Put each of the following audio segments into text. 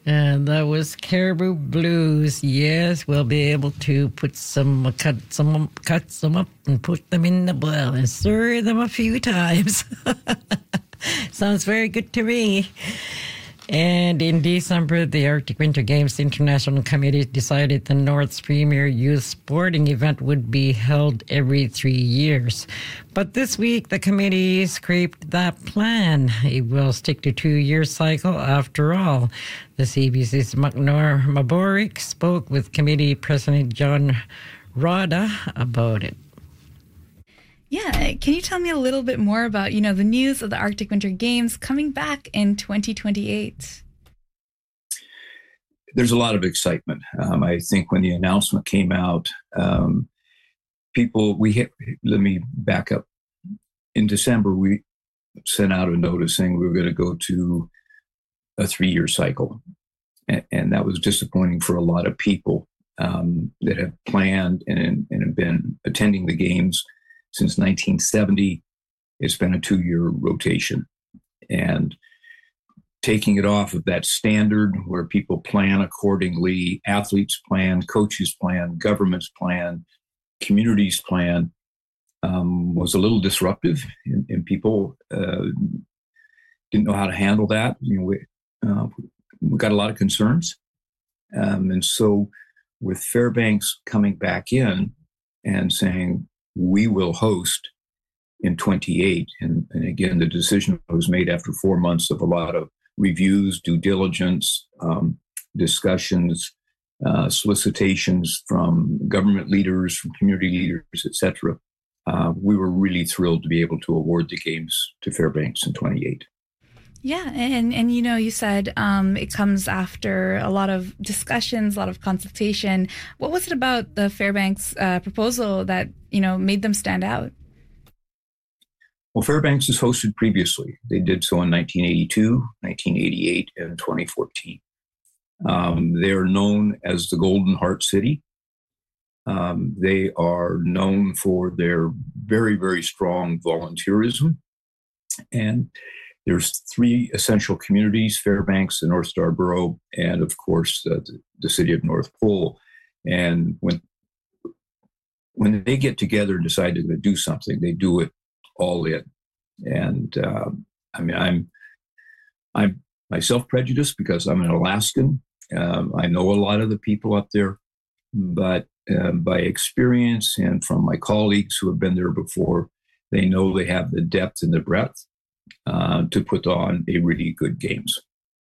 And that was Caribou Blues. Yes, we'll be able to cut some up and put them in the boil and stir them a few times. Sounds very good to me. And in December, the Arctic Winter Games International Committee decided the North's premier youth sporting event would be held every 3 years. But this week, the committee scrapped that plan. It will stick to 2-year cycle after all. The CBC's Maknor Maborik spoke with committee president John Rada about it. Yeah, can you tell me a little bit more about, the news of the Arctic Winter Games coming back in 2028? There's a lot of excitement. I think when the announcement came out, let me back up. In December, we sent out a notice saying we were going to go to a 3-year cycle. And that was disappointing for a lot of people that have planned and have been attending the games since 1970. It's been a 2-year rotation. And taking it off of that standard where people plan accordingly, athletes plan, coaches plan, governments plan, communities plan, was a little disruptive, and people didn't know how to handle that. We got a lot of concerns. And so with Fairbanks coming back in and saying, we will host in 28. And again, the decision was made after 4 months of a lot of reviews, due diligence, discussions, solicitations from government leaders, from community leaders, etc. We were really thrilled to be able to award the games to Fairbanks in 28. Yeah, and you said it comes after a lot of discussions, a lot of consultation. What was it about the Fairbanks proposal that, made them stand out? Well, Fairbanks has hosted previously. They did so in 1982, 1988, and 2014. They are known as the Golden Heart City. They are known for their very, very strong volunteerism. And there's 3 essential communities: Fairbanks, the North Starborough, and of course the city of North Pole. And when they get together and decide they're going to do something, they do it all in. And I'm myself prejudiced because I'm an Alaskan. I know a lot of the people up there, but by experience and from my colleagues who have been there before, they know they have the depth and the breadth to put on a really good games.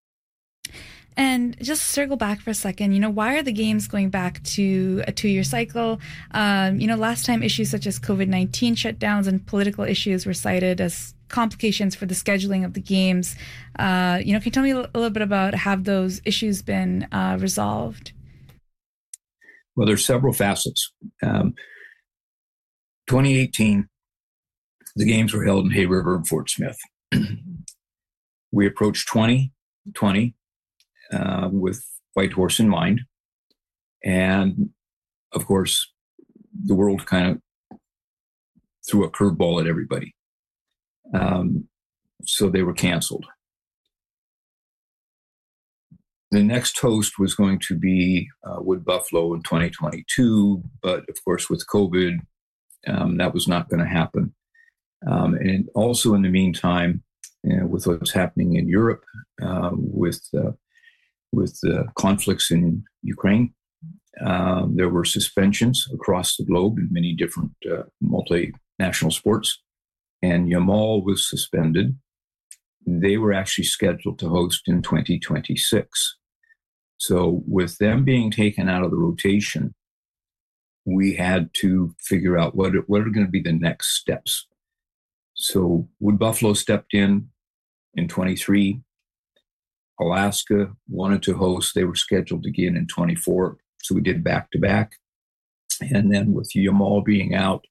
And just circle back for a second, why are the games going back to a 2-year cycle? Last time issues such as COVID-19 shutdowns and political issues were cited as complications for the scheduling of the games. Can you tell me a little bit about have those issues been resolved? Well, there's several facets. 2018, the games were held in Hay River and Fort Smith. We approached 2020 with Whitehorse in mind. And of course, the world kind of threw a curveball at everybody. So they were canceled. The next host was going to be Wood Buffalo in 2022, but of course with COVID, that was not going to happen. And also in the meantime, with what's happening in Europe, with the conflicts in Ukraine, there were suspensions across the globe in many different multinational sports, and Yamal was suspended. They were actually scheduled to host in 2026. So with them being taken out of the rotation, we had to figure out what are going to be the next steps. So Wood Buffalo stepped in 23. Alaska wanted to host. They were scheduled again in 24. So we did back-to-back. And then with Yamal being out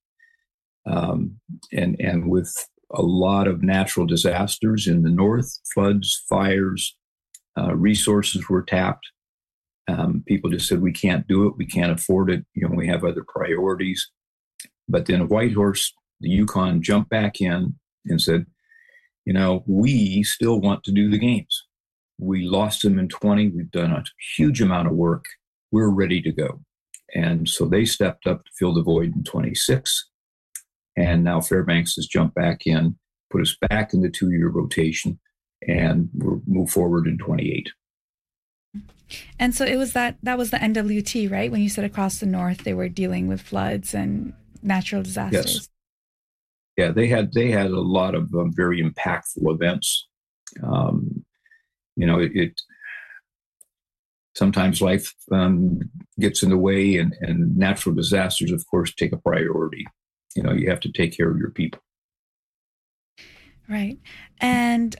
and with a lot of natural disasters in the north, floods, fires, resources were tapped. People just said, we can't do it. We can't afford it. We have other priorities. But then Whitehorse, the Yukon, jumped back in and said, we still want to do the games. We lost them in 20. We've done a huge amount of work. We're ready to go. And so they stepped up to fill the void in 26. And now Fairbanks has jumped back in, put us back in the 2-year rotation, and we'll move forward in 28. And so it was that was the NWT, right? When you said across the north, they were dealing with floods and natural disasters. Yes. Yeah, they had a lot of very impactful events. It sometimes life gets in the way, and natural disasters, of course, take a priority. You have to take care of your people. Right. And,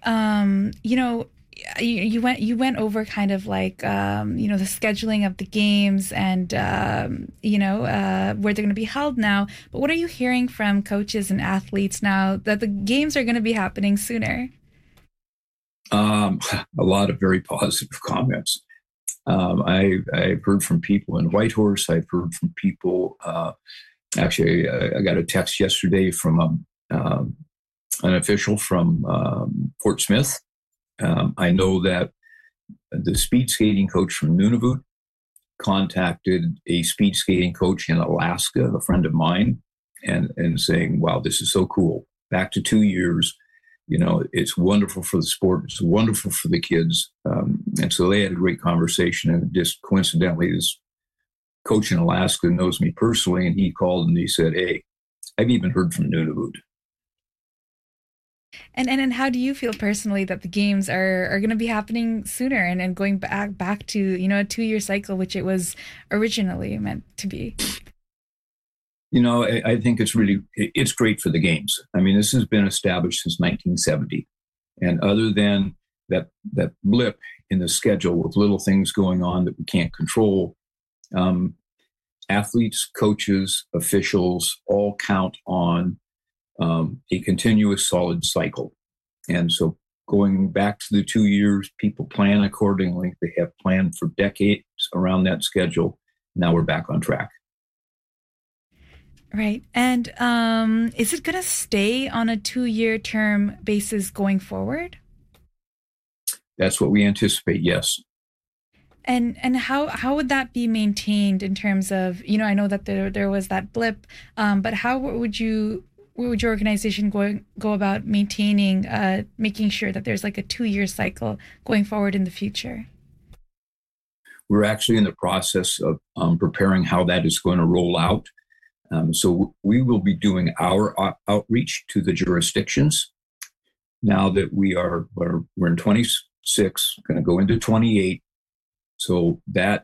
you went over kind of like, the scheduling of the games and, where they're going to be held now. But what are you hearing from coaches and athletes now that the games are going to be happening sooner? A lot of very positive comments. I've heard from people in Whitehorse. I've heard from people. Actually, I got a text yesterday from an official from Fort Smith. I know that the speed skating coach from Nunavut contacted a speed skating coach in Alaska, a friend of mine, and saying, wow, this is so cool. Back to 2 years. It's wonderful for the sport. It's wonderful for the kids. And so they had a great conversation. And just coincidentally, this coach in Alaska knows me personally, and he called and he said, hey, I've even heard from Nunavut. And how do you feel personally that the games are going to be happening sooner and going back to, a 2-year cycle, which it was originally meant to be? I think it's great for the games. I mean, this has been established since 1970. And other than that blip in the schedule with little things going on that we can't control, athletes, coaches, officials all count on a continuous solid cycle. And so going back to the 2 years, people plan accordingly. They have planned for decades around that schedule. Now we're back on track. Right. And is it going to stay on a 2-year term basis going forward? That's what we anticipate, yes. And how would that be maintained in terms of, I know that there was that blip, but how would your organization go about maintaining, making sure that there's like a 2-year cycle going forward in the future? We're actually in the process of preparing how that is going to roll out. So we will be doing our outreach to the jurisdictions now that we're in 26, going to go into 28. So that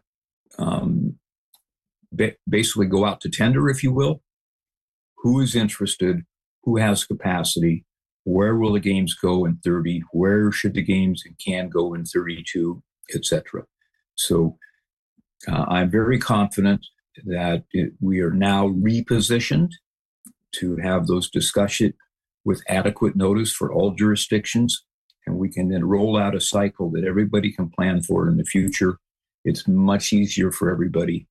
basically go out to tender, if you will. Who is interested? Who has capacity? Where will the games go in 30? Where should the games and can go in 32, etc. So I'm very confident that we are now repositioned to have those discussions with adequate notice for all jurisdictions, and we can then roll out a cycle that everybody can plan for in the future. It's much easier for everybody.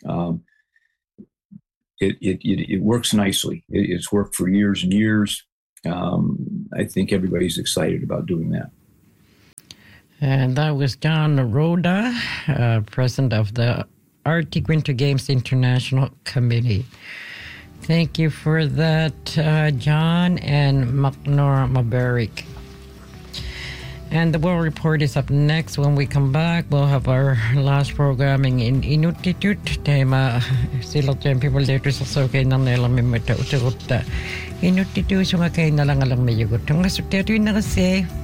It works nicely. It's worked for years and years. I think everybody's excited about doing that. And that was John Roda, president of the Arctic Winter Games International Committee. Thank you for that, John and McNor Maberik. And the World Report is up next. When we come back, we'll have our last programming in Inuktitut. Teema silloin people there to sa kay nang nelang mimita utirutta. Inuktitut sunga kay nalang alang mayugot. Ang asuktetu na kasi